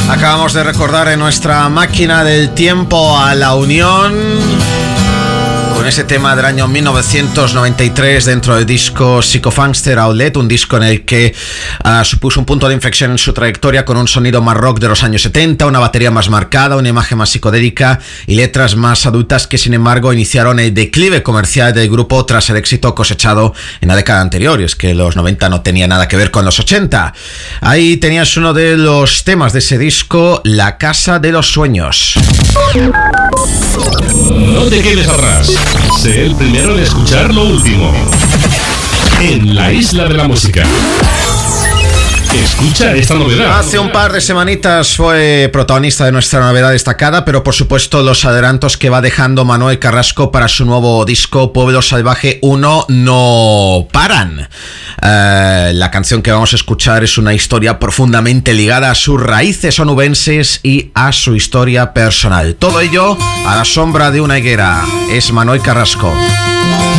Acabamos de recordar en nuestra máquina del tiempo a La Unión con ese tema del año 1993 dentro del disco Psychofunkster Outlet, un disco en el que supuso un punto de inflexión en su trayectoria con un sonido más rock de los años 70, una batería más marcada, una imagen más psicodélica y letras más adultas que sin embargo iniciaron el declive comercial del grupo tras el éxito cosechado en la década anterior, y es que los 90 no tenía nada que ver con los 80. Ahí tenías uno de los temas de ese disco, La Casa de los Sueños. No te quedes atrás. Sé el primero en escuchar lo último en la Isla de la Música. Escucha esta novedad. Hace un par de semanitas fue protagonista de nuestra novedad destacada, pero por supuesto los adelantos que va dejando Manuel Carrasco para su nuevo disco Pueblo Salvaje 1 no paran. La canción que vamos a escuchar es una historia profundamente ligada a sus raíces onubenses y a su historia personal. Todo ello a la sombra de una higuera. Es Manuel Carrasco.